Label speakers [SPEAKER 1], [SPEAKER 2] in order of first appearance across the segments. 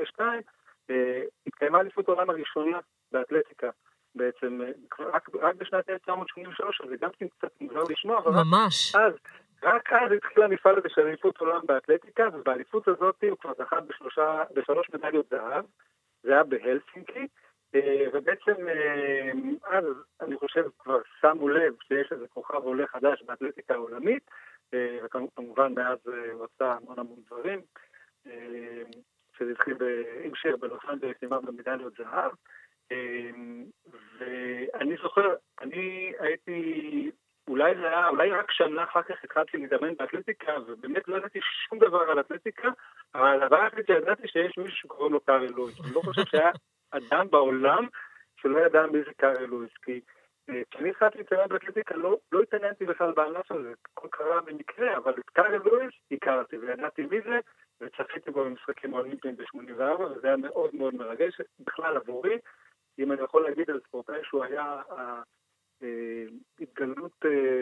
[SPEAKER 1] 1982, התקיימה אליפות העולם הראשונה באתלטיקה. בעצם, רק בשנת 1983, אז זה גם קצת מוזר לשמוע, אבל
[SPEAKER 2] ממש.
[SPEAKER 1] רק אז התחיל המפעל הזה של אליפות עולם באתלטיקה, ובאליפות הזאת הוא כבר זכה בשלוש מדליות זהב, זה היה בהלסינקי, ובעצם אז אני חושב כבר שמו לב שיש איזה כוכב עולה חדש באתלטיקה העולמית, וכמובן מאז הוא עשה המון דברים, שזה התחיל עם שיר בלוס אנג'לס עם מדליות זהב, ואני זוכר, אני הייתי, אולי רק שנה אחר כך התחלתי להתאמן באתלטיקה, ובאמת לא ידעתי שום דבר על אתלטיקה, אבל הדבר הכי שידעתי שיש מישהו שקוראים לו קארל לואיס. אני לא חושב שהיה אדם בעולם שלא ידע מי זה קארל לואיס, כי כשאני התחלתי להתאמן באתלטיקה לא התעניינתי בכלל בענף הזה, כל קרה במקרה, אבל את קארל לואיס הכרתי וידעתי מי זה, וצפיתי בו במשחקים האולימפיים ב-84, וזה היה מאוד מאוד מרגש, בכלל עבורי, אם אני יכול להגיד על ספורטאי שהוא היה התגלות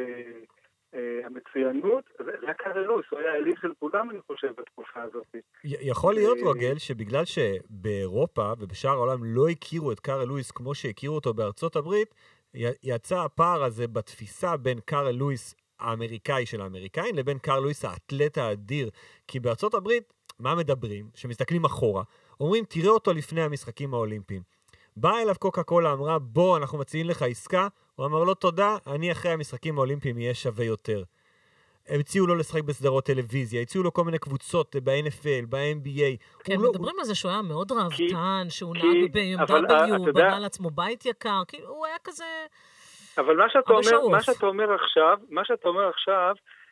[SPEAKER 1] המצוינות, זה היה קארל לואיס, הוא היה אליל של כולם, אני חושב, בתקופה הזאת.
[SPEAKER 3] יכול להיות, רוגל, שבגלל שבאירופה ובשאר העולם לא הכירו את קארל לואיס כמו שהכירו אותו בארצות הברית, יצא הפער הזה בתפיסה בין קארל לואיס האמריקאי של האמריקאים לבין קארל לואיס האתלט האדיר, כי בארצות הברית, מה מדברים? שמסתכלים אחורה, אומרים, תראה אותו לפני המשחקים האולימפיים. באה אליו קוקה קולה, אמרה, בוא, אנחנו מציעים לך עסקה, הוא אמר לו, תודה, אני אחרי המשחקים האולימפיים יהיה שווה יותר. הם הציעו לו לשחק בסדרות טלוויזיה, הציעו לו כל מיני קבוצות ב-NFL, ב-NBA.
[SPEAKER 2] כן, מדברים על זה שהוא היה מאוד רעבתן, שהוא נהג ב-BMW, בנה לעצמו בית יקר, כאילו הוא היה כזה...
[SPEAKER 1] אבל מה שאתה אומר עכשיו,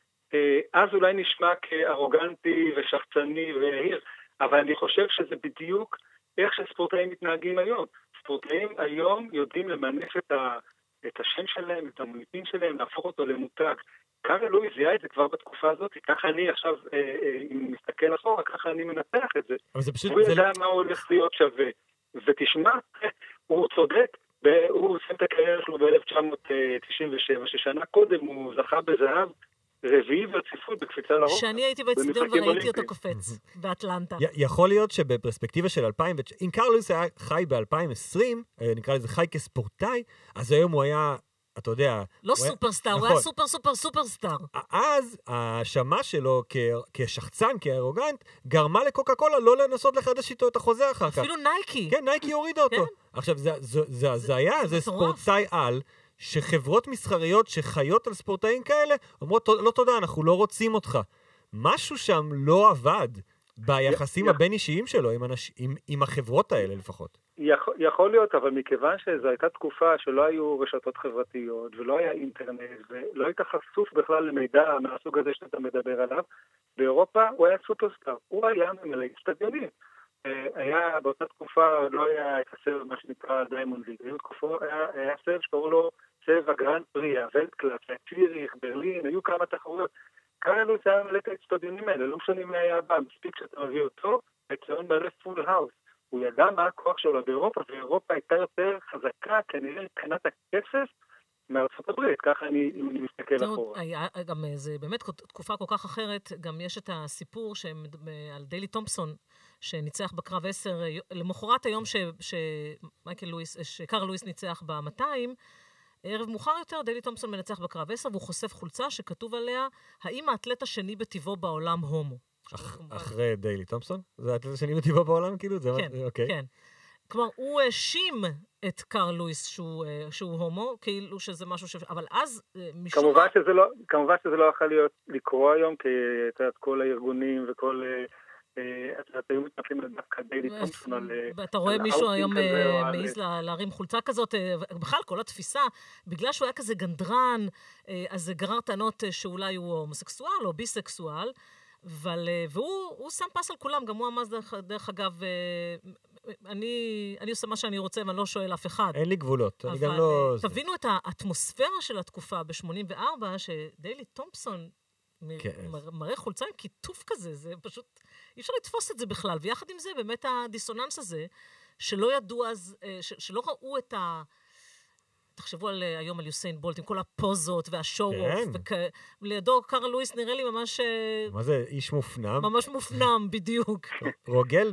[SPEAKER 1] אז אולי נשמע כארוגנטי ושחצני והיר, אבל אני חושב שזה בדיוק איך שספורטאים מתנהגים היום. ספורטאים היום יודעים למנף את השם שלהם, את המוניטין שלהם, להפוך אותו למותג. קארל לואיס זיהה את זה כבר בתקופה הזאת, ככה אני עכשיו, אם מסתכל אחורה, ככה אני מנתח את זה. הוא ידע מה הוא הולך להיות שווה. ותשמע, הוא צודק, הוא עושה את הקריירה שלו ב-1997, ששנה קודם הוא זכה בזהב, רביעי והציפות בקפיצה לרוחב.
[SPEAKER 2] שאני הייתי באצטדיון וראיתי אותו קופץ באטלנטה.
[SPEAKER 3] יכול להיות שבפרספקטיבה של 2000, אם קארל לואיס היה חי ב-2020, נקרא לזה חי כספורטאי, אז היום הוא היה, אתה יודע...
[SPEAKER 2] לא סופרסטאר, הוא היה סופרסטאר.
[SPEAKER 3] אז ההאשמה שלו כשחצן, כארוגנט, גרמה לקוקה קולה לא לנסות לחדש איתו את החוזה אחר כך.
[SPEAKER 2] אפילו נייקי.
[SPEAKER 3] כן, נייקי הורידה אותו. עכשיו, זה ספורטאי על, שחברות מסחריות שחיות על ספורטאים כאלה, אומרות, לא תודה, אנחנו לא רוצים אותך. משהו שם לא עבד ביחסים הבין-אישיים שלו עם החברות האלה לפחות.
[SPEAKER 1] יכול להיות, אבל מכיוון שזו הייתה תקופה שלא היו רשתות חברתיות, ולא היה אינטרנט, ולא היית חשוף בכלל למידע מהסוג הזה שאתה מדבר עליו, באירופה הוא היה סופרסטאר, הוא היה ממלא אצטדיונים. היה באותה תקופה, לא היה את הסרט, מה שנקרא דיימונד ליג, היה סרט שקראו לו סרט הגרנד פרי, הוולטקלאס, ציריך, ברלין, היו כמה תחרויות. קארל לואיס היה ממלא את האצטדיונים האלה, לא משנה מי היה הבא, מספיק שאתה מביא אותו, האצטדיון מלא פול האוס. הוא ידע מה הכוח שלו באירופה, ואירופה הייתה יותר חזקה, כנראה מבחינת הכסף, מארצות הברית, ככה אני מסתכל אחורה.
[SPEAKER 2] גם זה באמת תקופה כל כך אחרת, גם יש את הסיפור על דיילי תומפסון, שניצח בקרב 10, למחרת היום שקארל לואיס ניצח ב-200, ערב מאוחר יותר, דיילי תומפסון מנצח בקרב 10, והוא חושף חולצה שכתוב עליה, האם האתלט השני בטבעו בעולם הומו?
[SPEAKER 3] אחרי דיילי תומפסון? זה האתלט השני בטבעו בעולם כאילו?
[SPEAKER 2] כן, כן. כלומר, הוא האשים את קארל לואיס שהוא הומו, כאילו שזה משהו אבל אז
[SPEAKER 1] כמובן שזה לא יכול לקרוא היום, כי כל הארגונים וכל... היו מתנפלים על דווקא דיילי תומפסון.
[SPEAKER 2] ואתה רואה מישהו היום מעיז להרים חולצה כזאת, בכלל כל התפיסה, בגלל שהוא היה כזה גנדרן, אז זה גרר טענות שאולי הוא הומוסקסואל או ביסקסואל, והוא שם פס על כולם, גם הוא אמר דרך אגב, אני עושה מה שאני רוצה ואני לא שואל אף אחד.
[SPEAKER 3] אין לי גבולות.
[SPEAKER 2] אבל תבינו את האטמוספירה של התקופה ב-84, שדיילי תומפסון מראה חולצה עם כיתוף כזה, זה פשוט, אי אפשר לתפוס את זה בכלל, ויחד עם זה באמת הדיסוננס הזה, שלא ידעו אז, שלא ראו את תחשבו היום על יוסיין בולט, עם כל הפוזות והשואו-אוף, ולידו קארל לואיס נראה לי ממש...
[SPEAKER 3] מה זה, איש מופנם?
[SPEAKER 2] ממש מופנם, בדיוק.
[SPEAKER 3] רוגל,